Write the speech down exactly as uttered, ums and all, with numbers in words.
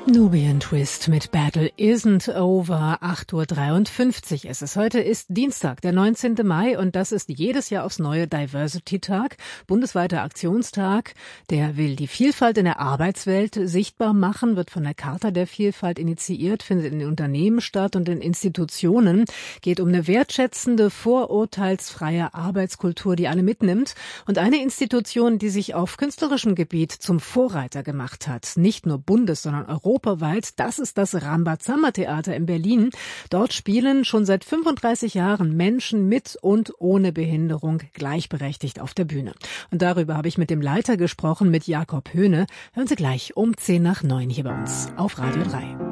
Nubian Twist mit Battle Isn't Over. acht Uhr dreiundfünfzig ist es. Heute ist Dienstag, der neunzehnte Mai, und das ist jedes Jahr aufs neue Diversity-Tag, bundesweiter Aktionstag. Der will die Vielfalt in der Arbeitswelt sichtbar machen, wird von der Charta der Vielfalt initiiert, findet in den Unternehmen statt und in Institutionen. Geht um eine wertschätzende, vorurteilsfreie Arbeitskultur, die alle mitnimmt. Und eine Institution, die sich auf künstlerischem Gebiet zum Vorreiter gemacht hat, nicht nur bundes-, sondern europaweit, das ist das Rambazamba-Theater in Berlin. Dort spielen schon seit fünfunddreißig Jahren Menschen mit und ohne Behinderung gleichberechtigt auf der Bühne. Und darüber habe ich mit dem Leiter gesprochen, mit Jakob Höhne. Hören Sie gleich um zehn nach neun hier bei uns auf Radio drei.